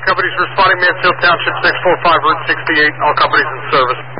companies responding, Mansfield Township 645, Route 68, all companies in service.